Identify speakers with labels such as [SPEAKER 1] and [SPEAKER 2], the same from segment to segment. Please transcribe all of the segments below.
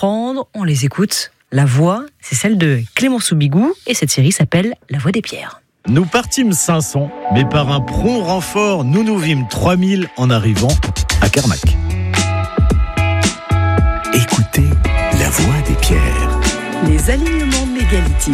[SPEAKER 1] comprendre, on les écoute. La voix, c'est celle de Clémence Bigou et cette série s'appelle La Voix des Pierres.
[SPEAKER 2] Nous partîmes 500, mais par un prompt renfort, nous vîmes 3000 en arrivant à Carnac.
[SPEAKER 3] Écoutez La Voix des Pierres.
[SPEAKER 4] Les alignements mégalithiques.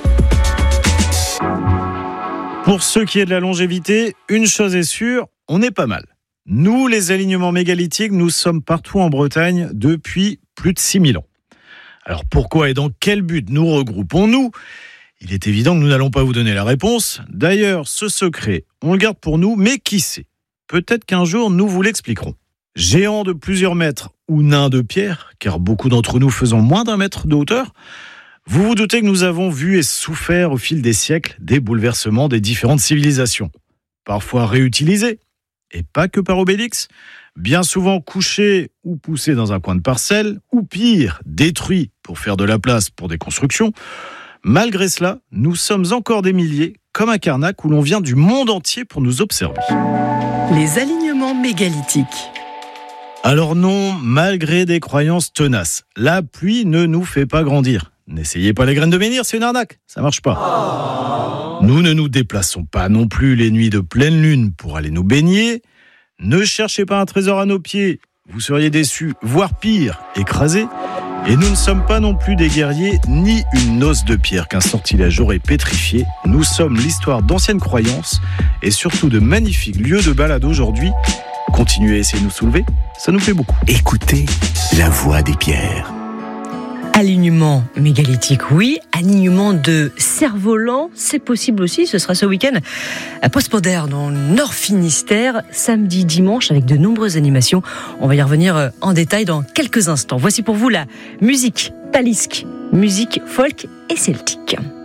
[SPEAKER 2] Pour ce qui est de la longévité, une chose est sûre, on est pas mal. Nous, les alignements mégalithiques, nous sommes partout en Bretagne depuis plus de 6000 ans. Alors pourquoi et dans quel but nous regroupons-nous ? Il est évident que nous n'allons pas vous donner la réponse. D'ailleurs, ce secret, on le garde pour nous, mais qui sait ? Peut-être qu'un jour, nous vous l'expliquerons. Géants de plusieurs mètres ou nains de pierre, car beaucoup d'entre nous faisons moins d'1 mètre de hauteur, vous vous doutez que nous avons vu et souffert au fil des siècles des bouleversements des différentes civilisations. Parfois réutilisés, et pas que par Obélix, bien souvent couchés ou poussés dans un coin de parcelle, ou pire, détruits pour faire de la place pour des constructions. Malgré cela, nous sommes encore des milliers, comme à Carnac, où l'on vient du monde entier pour nous observer.
[SPEAKER 4] Les alignements mégalithiques.
[SPEAKER 2] Alors non, malgré des croyances tenaces, la pluie ne nous fait pas grandir. N'essayez pas les graines de menhir, c'est une arnaque, ça marche pas. Nous ne nous déplaçons pas non plus les nuits de pleine lune pour aller nous baigner. Ne cherchez pas un trésor à nos pieds, vous seriez déçus, voire pire, écrasés. Et nous ne sommes pas non plus des guerriers, ni une noce de pierre qu'un sortilège aurait pétrifié. Nous sommes l'histoire d'anciennes croyances et surtout de magnifiques lieux de balade aujourd'hui. Continuez à essayer de nous soulever, ça nous plaît beaucoup.
[SPEAKER 3] Écoutez La Voix des Pierres.
[SPEAKER 1] Alignement mégalithique, oui. Alignement de cerf-volant, c'est possible aussi. Ce sera ce week-end à Postpodère, dans le Nord Finistère, samedi, dimanche, avec de nombreuses animations. On va y revenir en détail dans quelques instants. Voici pour vous la musique talisque, musique folk et celtique.